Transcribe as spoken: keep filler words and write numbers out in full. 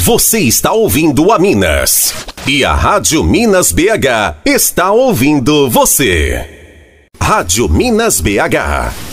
Você está ouvindo a Minas. E a Rádio Minas B H está ouvindo você. Rádio Minas B H.